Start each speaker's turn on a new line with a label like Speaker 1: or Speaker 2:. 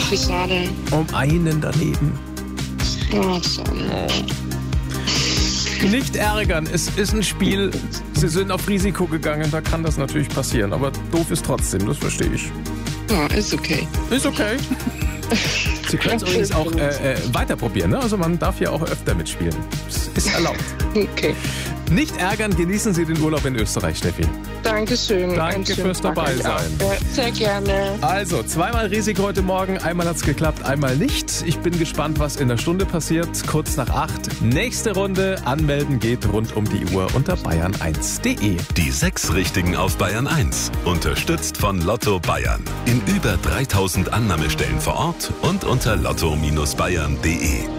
Speaker 1: Ach, wie schade.
Speaker 2: Um einen daneben.
Speaker 1: Oh, schade.
Speaker 2: Nicht ärgern, es ist ein Spiel. Sie sind auf Risiko gegangen, da kann das natürlich passieren. Aber doof ist trotzdem, das verstehe ich.
Speaker 1: Ja, ist okay.
Speaker 2: Ist okay. Sie können es übrigens auch weiter probieren, ne? Also man darf ja auch öfter mitspielen. Das ist erlaubt.
Speaker 1: Okay.
Speaker 2: Nicht ärgern, genießen Sie den Urlaub in Österreich, Steffi.
Speaker 1: Dankeschön.
Speaker 2: Danke fürs Dabeisein.
Speaker 1: Sehr gerne.
Speaker 2: Also, zweimal Risiko heute Morgen. Einmal hat's geklappt, einmal nicht. Ich bin gespannt, was in der Stunde passiert. Kurz nach 8. Nächste Runde. Anmelden geht rund um die Uhr unter bayern1.de.
Speaker 3: Die 6 Richtigen auf Bayern 1. Unterstützt von Lotto Bayern. In über 3000 Annahmestellen vor Ort und unter lotto-bayern.de.